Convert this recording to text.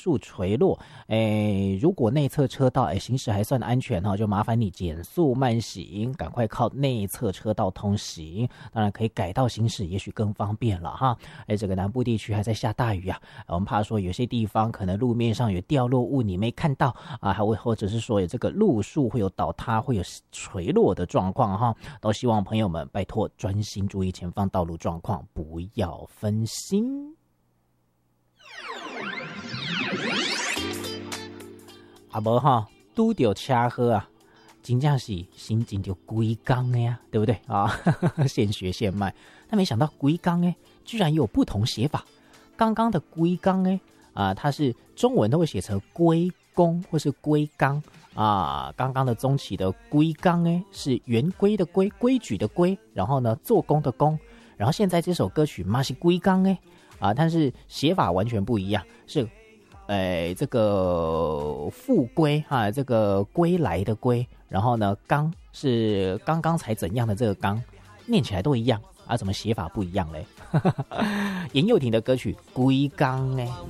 树垂落，如果内侧车道行驶还算安全就麻烦你减速慢行，赶快靠内侧车道通行。当然可以改道行驶，也许更方便了哈。这个南部地区还在下大雨啊，我们怕说有些地方可能路面上有掉落物你没看到啊，还会或者是说有这个路树会有倒塌，会有垂落的状况哈，都希望朋友们拜托专心注意前方道路状况，不要分心。啊无哈，拄到车祸啊，真正是心情就规刚的呀，对不对啊？现学现卖，但没想到规刚居然有不同写法。刚刚的规刚它是中文都会写成龟公或是龟刚啊。刚刚的中期的龟刚是圆规的规，规矩的规，然后呢做工的工。然后现在这首歌曲嘛是龟刚但是写法完全不一样，是这个复归这个归来的归，然后呢刚是刚刚才怎样的这个刚，念起来都一样怎么写法不一样嘞？严幼婷的歌曲《龟刚》